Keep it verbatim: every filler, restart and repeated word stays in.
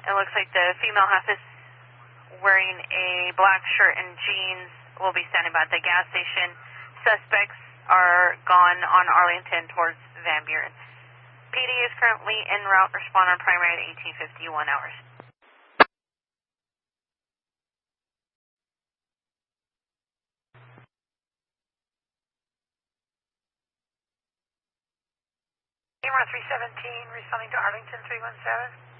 It looks like the female half is wearing a black shirt and jeans. Will be standing by at the gas station. Suspects are gone on Arlington towards Van Buren. P D is currently en route. Respond on primary at eighteen fifty-one hours. Camera three seventeen, responding to Arlington three one seven.